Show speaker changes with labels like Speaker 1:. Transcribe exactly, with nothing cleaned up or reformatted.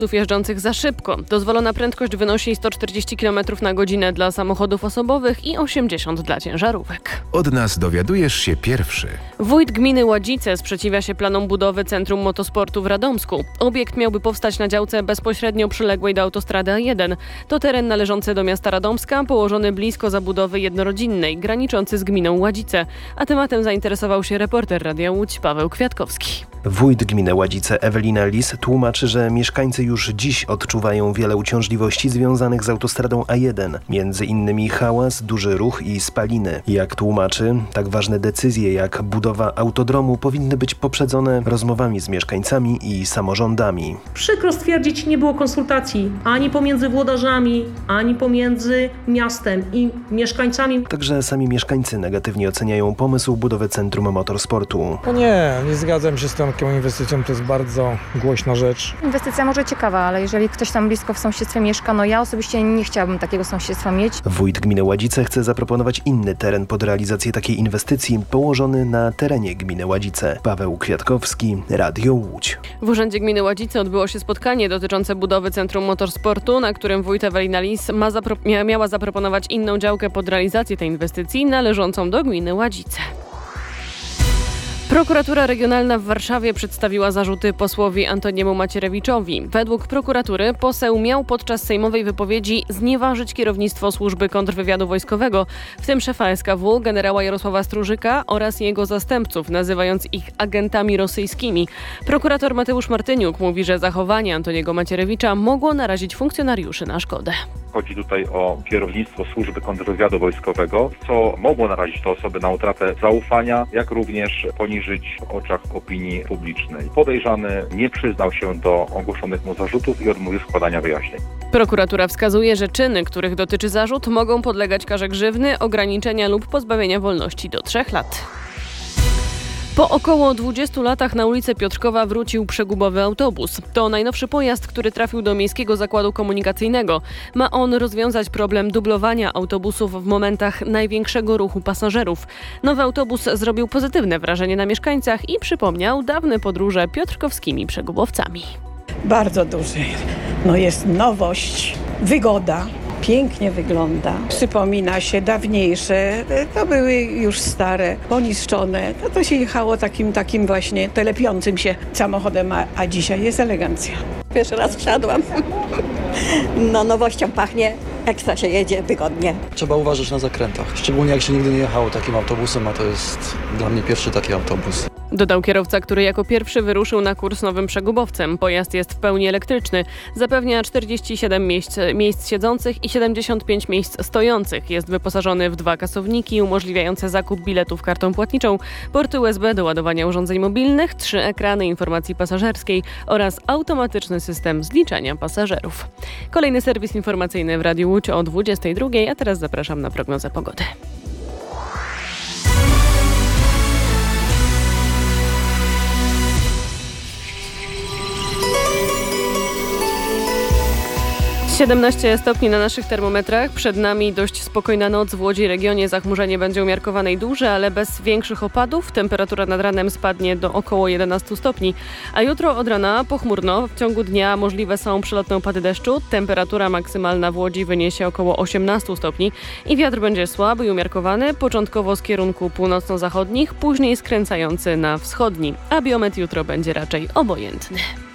Speaker 1: jeżdżących za szybko. Dozwolona prędkość wynosi sto czterdzieści kilometrów na godzinę dla samochodów osobowych i osiemdziesiąt dla ciężarówek.
Speaker 2: Od nas dowiadujesz się pierwszy.
Speaker 1: Wójt gminy Ładzice sprzeciwia się planom budowy Centrum Motosportu w Radomsku. Obiekt miałby powstać na działce bezpośrednio przyległej do autostrady A jeden. To teren należący do miasta Radomska, położony blisko zabudowy jednorodzinnej, graniczący z gminą Ładzice. A tematem zainteresował się reporter Radia Łódź Paweł Kwiatkowski.
Speaker 3: Wójt gminy Ładzice Ewelina Lis tłumaczy, że mieszkańcy już dziś odczuwają wiele uciążliwości związanych z autostradą A jeden. Między innymi hałas, duży ruch i spaliny. Jak tłumaczy, tak ważne decyzje jak budowa autodromu powinny być poprzedzone rozmowami z mieszkańcami i samorządami.
Speaker 4: Przykro stwierdzić, nie było konsultacji ani pomiędzy włodarzami, ani pomiędzy miastem i mieszkańcami.
Speaker 3: Także sami mieszkańcy negatywnie oceniają pomysł budowy Centrum Motorsportu.
Speaker 5: No nie, nie zgadzam się z tą taką inwestycją, to jest bardzo głośna rzecz.
Speaker 6: Inwestycja może ciekawa, ale jeżeli ktoś tam blisko w sąsiedztwie mieszka, no ja osobiście nie chciałabym takiego sąsiedztwa mieć.
Speaker 3: Wójt gminy Ładzice chce zaproponować inny teren pod realizację takiej inwestycji, położony na terenie gminy Ładzice. Paweł Kwiatkowski, Radio Łódź.
Speaker 1: W Urzędzie Gminy Ładzice odbyło się spotkanie dotyczące budowy Centrum Motorsportu, na którym wójt Ewelina Lis ma zapro- miała zaproponować inną działkę pod realizację tej inwestycji należącą do gminy Ładzice. Prokuratura Regionalna w Warszawie przedstawiła zarzuty posłowi Antoniemu Macierewiczowi. Według prokuratury poseł miał podczas sejmowej wypowiedzi znieważyć kierownictwo Służby Kontrwywiadu Wojskowego, w tym szefa S K W, generała Jarosława Strużyka oraz jego zastępców, nazywając ich agentami rosyjskimi. Prokurator Mateusz Martyniuk mówi, że zachowanie Antoniego Macierewicza mogło narazić funkcjonariuszy na szkodę.
Speaker 7: Chodzi tutaj o kierownictwo Służby Kontrwywiadu Wojskowego, co mogło narazić te osoby na utratę zaufania, jak również poniżyć w oczach opinii publicznej. Podejrzany nie przyznał się do ogłoszonych mu zarzutów i odmówił składania wyjaśnień.
Speaker 1: Prokuratura wskazuje, że czyny, których dotyczy zarzut, mogą podlegać karze grzywny, ograniczenia lub pozbawienia wolności do trzech lat. Po około dwudziestu latach na ulicę Piotrkowa wrócił przegubowy autobus. To najnowszy pojazd, który trafił do Miejskiego Zakładu Komunikacyjnego. Ma on rozwiązać problem dublowania autobusów w momentach największego ruchu pasażerów. Nowy autobus zrobił pozytywne wrażenie na mieszkańcach i przypomniał dawne podróże piotrkowskimi przegubowcami.
Speaker 8: Bardzo duży. No jest nowość, wygoda. Pięknie wygląda. Przypomina się dawniejsze, to były już stare, poniszczone. No to się jechało takim, takim właśnie telepiącym się samochodem, a, a dzisiaj jest elegancja.
Speaker 9: Pierwszy raz wsiadłam. No nowością pachnie, ekstra się jedzie, wygodnie.
Speaker 10: Trzeba uważać na zakrętach, szczególnie jak się nigdy nie jechało takim autobusem, a to jest dla mnie pierwszy taki autobus.
Speaker 1: Dodał kierowca, który jako pierwszy wyruszył na kurs nowym przegubowcem. Pojazd jest w pełni elektryczny. Zapewnia czterdzieści siedem miejsc, miejsc siedzących i siedemdziesiąt pięć miejsc stojących. Jest wyposażony w dwa kasowniki umożliwiające zakup biletów kartą płatniczą, porty U S B do ładowania urządzeń mobilnych, trzy ekrany informacji pasażerskiej oraz automatyczny system zliczania pasażerów. Kolejny serwis informacyjny w Radiu Łódź o dwudziestej drugiej, a teraz zapraszam na prognozę pogody. siedemnaście stopni na naszych termometrach. Przed nami dość spokojna noc. W Łodzi regionie zachmurzenie będzie umiarkowane i duże, ale bez większych opadów. Temperatura nad ranem spadnie do około jedenastu stopni. A jutro od rana pochmurno. W ciągu dnia możliwe są przelotne opady deszczu. Temperatura maksymalna w Łodzi wyniesie około osiemnastu stopni. I wiatr będzie słaby i umiarkowany. Początkowo z kierunku północno-zachodnich, później skręcający na wschodni. A biometr jutro będzie raczej obojętny.